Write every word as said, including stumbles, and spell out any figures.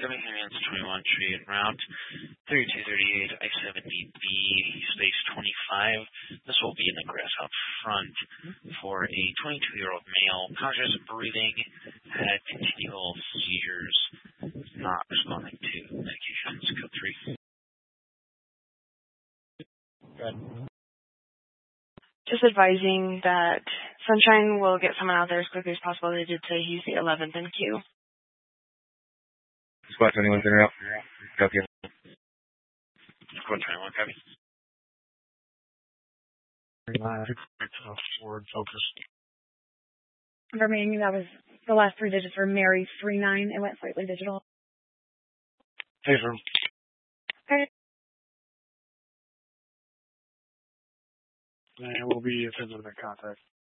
Everything ends twenty-one tree and route thirty-two thirty-eight I seventy B space twenty-five. This will be in the grass out front for a twenty-two-year-old male, conscious breathing, had continual seizures, not responding to medications. Code three. Good. Just advising that Sunshine will get someone out there as quickly as possible. They did say he's the eleventh in queue. Squad twenty-one, center out. Copy. Squad twenty-one, copy. Forward focus. Remaining, that was the last three digits were Mary three nine. It went slightly digital. Hey, firm. Okay. And we'll be attending the contact.